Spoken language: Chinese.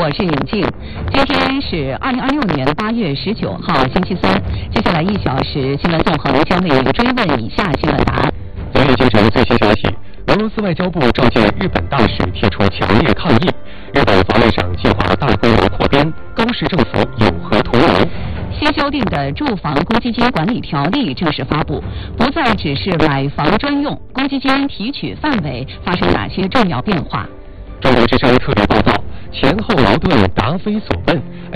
我是尹静。今天是2026年8月19号，星期三。接下来1小时新闻纵横将为您追问以下新闻答案。 昨日京城最新消息，俄罗斯外交部召见日本大使，提出强烈抗议。日本防卫省计划大规模扩编，高市政府有何图谋？ 新修订的住房公积金管理条例正式发布，不再只是买房专用，公积金提取范围发生哪些重要变化？ 中国之声特别报道，前后矛盾答非所问